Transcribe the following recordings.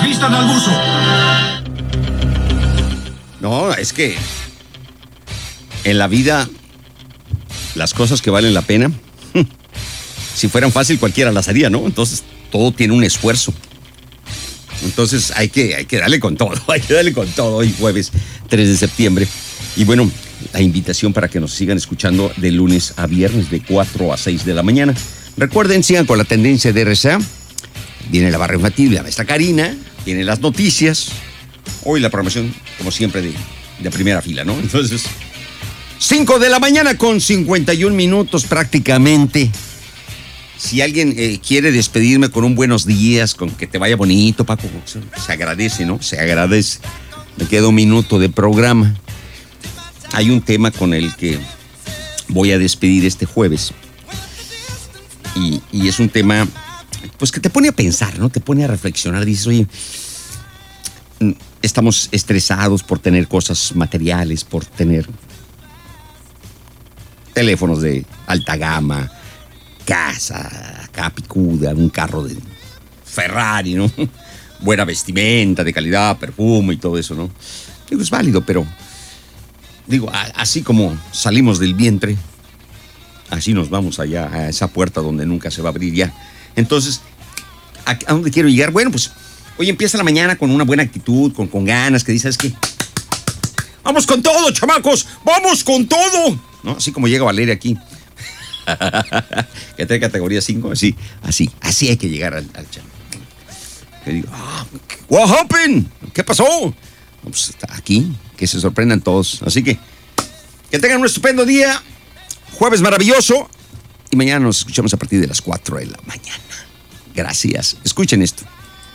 Vistan al buzo. No, es que en la vida las cosas que valen la pena, si fueran fácil cualquiera las haría, ¿no? Entonces todo tiene un esfuerzo. Entonces hay que darle con todo, hoy jueves 3 de septiembre. Y bueno, la invitación para que nos sigan escuchando de lunes a viernes de 4 a 6 de la mañana. Recuerden, sigan con la tendencia de RCA. Viene la barra infantil, la maestra Karina, vienen las noticias. Hoy la programación, como siempre, de primera fila, ¿no? Entonces, 5 de la mañana con 51 minutos prácticamente. Si alguien quiere despedirme con un buenos días, con que te vaya bonito, Paco, se agradece, ¿no? Se agradece. Me queda un minuto de programa. Hay un tema con el que voy a despedir este jueves. Y es un tema, pues, que te pone a pensar, ¿no? Te pone a reflexionar. Dices, oye, estamos estresados por tener cosas materiales, por tener teléfonos de alta gama, casa, acá picuda, un carro de Ferrari, ¿no? Buena vestimenta, de calidad, perfume y todo eso, ¿no? Digo, es válido, pero digo, así como salimos del vientre, así nos vamos allá, a esa puerta donde nunca se va a abrir ya. Entonces, ¿a dónde quiero llegar? Bueno, pues, hoy empieza la mañana con una buena actitud, con ganas, que dices, ¿sabes qué? ¡Vamos con todo, chamacos! ¡Vamos con todo! ¿No? Así como llega Valeria aquí. Que trae categoría 5, así hay que llegar al chamo. Que digo, what happened? ¿Qué pasó? No, pues aquí, que se sorprendan todos. Así que tengan un estupendo día, jueves maravilloso, y mañana nos escuchamos a partir de las 4 de la mañana. Gracias. Escuchen esto.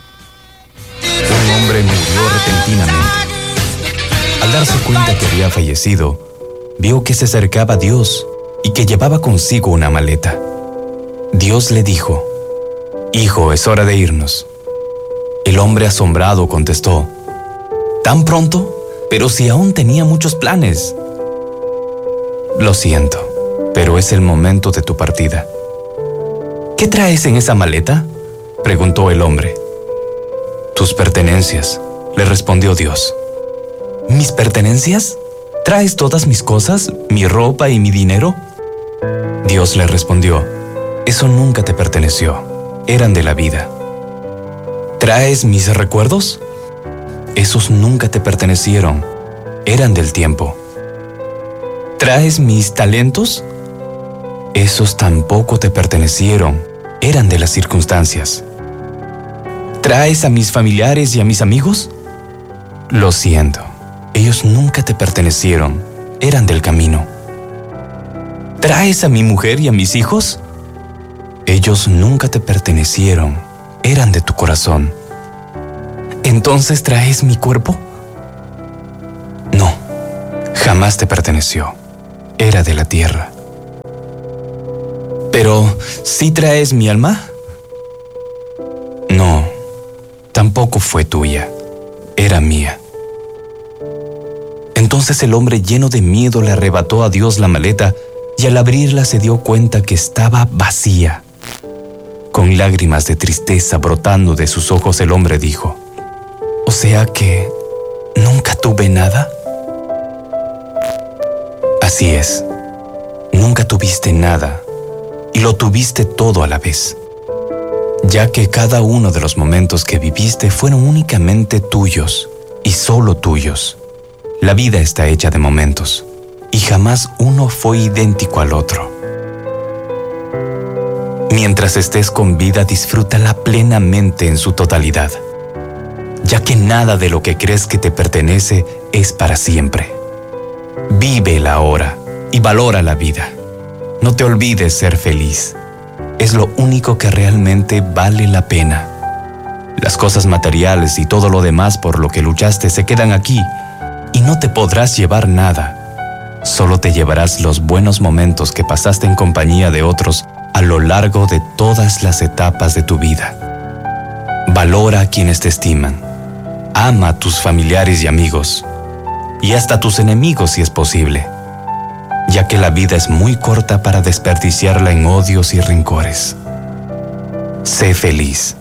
Un hombre murió repentinamente. Al darse cuenta que había fallecido, vio que se acercaba a Dios y que llevaba consigo una maleta. Dios le dijo, «Hijo, es hora de irnos». El hombre asombrado contestó, «¿Tan pronto? Pero si aún tenía muchos planes». «Lo siento, pero es el momento de tu partida». «¿Qué traes en esa maleta?», preguntó el hombre. «Tus pertenencias», le respondió Dios. «¿Mis pertenencias? ¿Traes todas mis cosas, mi ropa y mi dinero?». Dios le respondió, «Eso nunca te perteneció, eran de la vida». «¿Traes mis recuerdos?». «Esos nunca te pertenecieron, eran del tiempo». «¿Traes mis talentos?». «Esos tampoco te pertenecieron, eran de las circunstancias». «¿Traes a mis familiares y a mis amigos?». «Lo siento, ellos nunca te pertenecieron, eran del camino». «¿Traes a mi mujer y a mis hijos?». «Ellos nunca te pertenecieron, eran de tu corazón». «¿Entonces traes mi cuerpo?». «No, jamás te perteneció, era de la tierra». «¿Pero sí traes mi alma?». «No, tampoco fue tuya, era mía». Entonces el hombre, lleno de miedo, le arrebató a Dios la maleta y al abrirla se dio cuenta que estaba vacía. Con lágrimas de tristeza brotando de sus ojos, el hombre dijo, «¿O sea que nunca tuve nada?». Así es, nunca tuviste nada y lo tuviste todo a la vez, ya que cada uno de los momentos que viviste fueron únicamente tuyos y solo tuyos. La vida está hecha de momentos y jamás uno fue idéntico al otro. Mientras estés con vida, disfrútala plenamente en su totalidad, ya que nada de lo que crees que te pertenece es para siempre. Vive el ahora y valora la vida. No te olvides ser feliz. Es lo único que realmente vale la pena. Las cosas materiales y todo lo demás por lo que luchaste se quedan aquí y no te podrás llevar nada. Solo te llevarás los buenos momentos que pasaste en compañía de otros a lo largo de todas las etapas de tu vida. Valora a quienes te estiman. Ama a tus familiares y amigos, y hasta a tus enemigos si es posible, ya que la vida es muy corta para desperdiciarla en odios y rencores. Sé feliz.